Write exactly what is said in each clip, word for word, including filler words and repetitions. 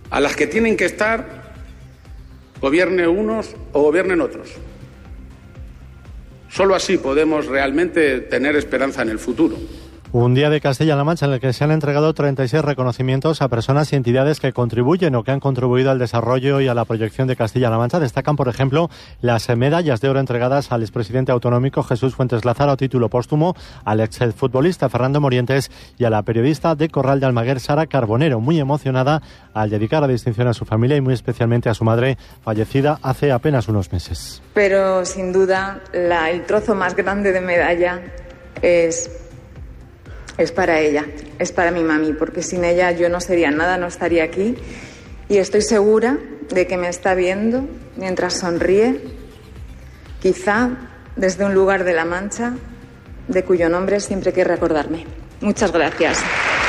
a las que tienen que estar, gobierne unos o gobiernen otros. Solo así podemos realmente tener esperanza en el futuro. Un día de Castilla-La Mancha en el que se han entregado treinta y seis reconocimientos a personas y entidades que contribuyen o que han contribuido al desarrollo y a la proyección de Castilla-La Mancha. Destacan, por ejemplo, las medallas de oro entregadas al expresidente autonómico Jesús Fuentes Lázaro a título póstumo, al exfutbolista Fernando Morientes y a la periodista de Corral de Almaguer, Sara Carbonero, muy emocionada al dedicar la distinción a su familia y muy especialmente a su madre, fallecida hace apenas unos meses. Pero, sin duda, la, el trozo más grande de medalla es... Es para ella, es para mi mami, porque sin ella yo no sería nada, no estaría aquí. Y estoy segura de que me está viendo mientras sonríe, quizá desde un lugar de La Mancha, de cuyo nombre siempre quiere recordarme. Muchas gracias.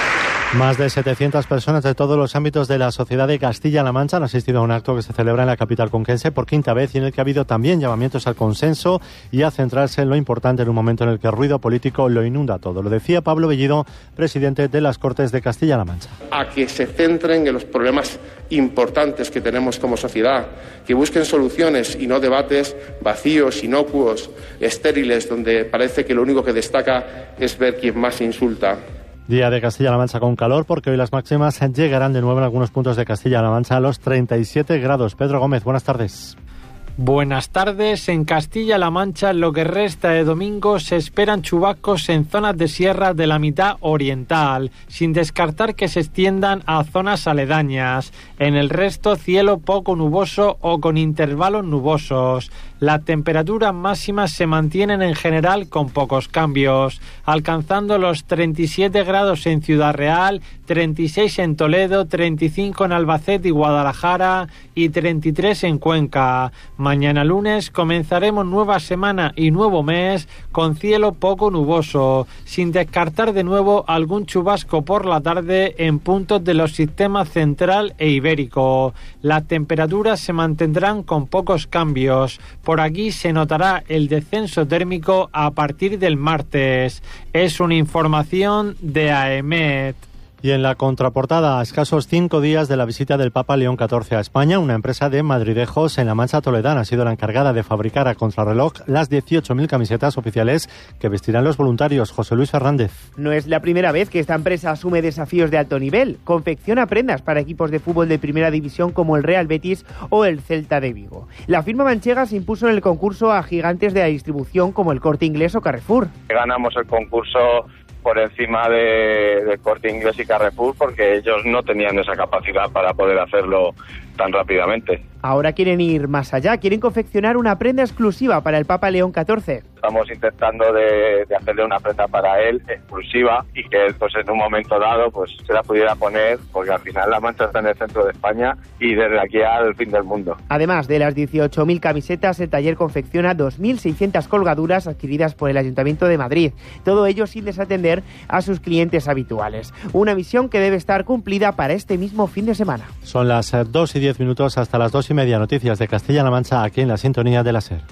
Más de setecientas personas de todos los ámbitos de la sociedad de Castilla-La Mancha han asistido a un acto que se celebra en la capital conquense por quinta vez y en el que ha habido también llamamientos al consenso y a centrarse en lo importante en un momento en el que el ruido político lo inunda todo. Lo decía Pablo Bellido, presidente de las Cortes de Castilla-La Mancha. A que se centren en los problemas importantes que tenemos como sociedad, que busquen soluciones y no debates vacíos, inocuos, estériles, donde parece que lo único que destaca es ver quién más insulta. Día de Castilla-La Mancha con calor porque hoy las máximas llegarán de nuevo en algunos puntos de Castilla-La Mancha a los treinta y siete grados. Pedro Gómez, buenas tardes. Buenas tardes. En Castilla-La Mancha, en lo que resta de domingo, se esperan chubascos en zonas de sierra de la mitad oriental, sin descartar que se extiendan a zonas aledañas. En el resto, cielo poco nuboso o con intervalos nubosos. Las temperaturas máximas se mantienen en general con pocos cambios, alcanzando los treinta y siete grados en Ciudad Real, treinta y seis en Toledo, treinta y cinco en Albacete y Guadalajara y treinta y tres en Cuenca. Mañana lunes comenzaremos nueva semana y nuevo mes con cielo poco nuboso, sin descartar de nuevo algún chubasco por la tarde en puntos de los sistemas central e ibérico. Las temperaturas se mantendrán con pocos cambios. Por aquí se notará el descenso térmico a partir del martes. Es una información de AEMET. Y en la contraportada, a escasos cinco días de la visita del Papa León catorce a España, una empresa de Madridejos en la Mancha toledana ha sido la encargada de fabricar a contrarreloj las dieciocho mil camisetas oficiales que vestirán los voluntarios. José Luis Fernández. No es la primera vez que esta empresa asume desafíos de alto nivel. Confecciona prendas para equipos de fútbol de primera división como el Real Betis o el Celta de Vigo. La firma manchega se impuso en el concurso a gigantes de la distribución como el Corte Inglés o Carrefour. Ganamos el concurso por encima de, de Corte Inglés y Carrefour porque ellos no tenían esa capacidad para poder hacerlo tan rápidamente. Ahora quieren ir más allá, quieren confeccionar una prenda exclusiva para el Papa León catorce. Estamos intentando de, de hacerle una prenda para él exclusiva y que él pues en un momento dado pues se la pudiera poner, porque al final La Mancha está en el centro de España y desde aquí al fin del mundo. Además de las dieciocho mil camisetas, el taller confecciona dos mil seiscientas colgaduras adquiridas por el Ayuntamiento de Madrid. Todo ello sin desatender a sus clientes habituales. Una misión que debe estar cumplida para este mismo fin de semana. Son las dos y diez minutos hasta las dos y media. Noticias de Castilla-La Mancha aquí en la sintonía de la SER.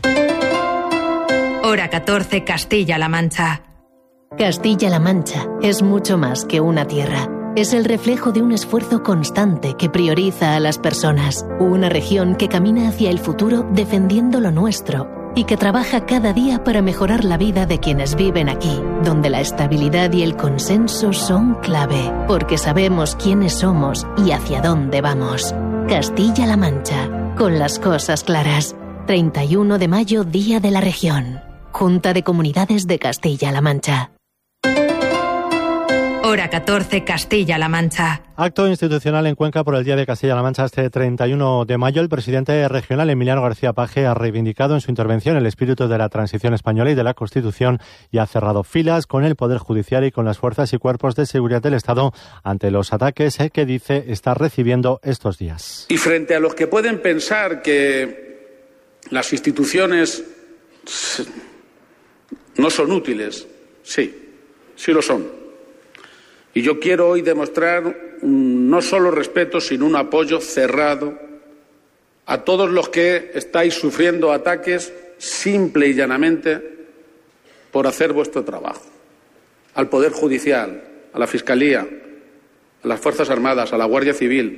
Hora catorce, Castilla-La Mancha. Castilla-La Mancha es mucho más que una tierra. Es el reflejo de un esfuerzo constante que prioriza a las personas. Una región que camina hacia el futuro defendiendo lo nuestro y que trabaja cada día para mejorar la vida de quienes viven aquí, donde la estabilidad y el consenso son clave, porque sabemos quiénes somos y hacia dónde vamos. Castilla-La Mancha, con las cosas claras. treinta y uno de mayo, Día de la Región. Junta de Comunidades de Castilla-La Mancha. Hora catorce, Castilla-La Mancha. Acto institucional en Cuenca por el Día de Castilla-La Mancha este treinta y uno de mayo. El presidente regional Emiliano García Paje ha reivindicado en su intervención el espíritu de la transición española y de la Constitución y ha cerrado filas con el Poder Judicial y con las fuerzas y cuerpos de seguridad del Estado ante los ataques que dice está recibiendo estos días. Y frente a los que pueden pensar que las instituciones no son útiles, sí, sí lo son. Y yo quiero hoy demostrar un, no solo respeto, sino un apoyo cerrado a todos los que estáis sufriendo ataques simple y llanamente por hacer vuestro trabajo. Al Poder Judicial, a la Fiscalía, a las Fuerzas Armadas, a la Guardia Civil,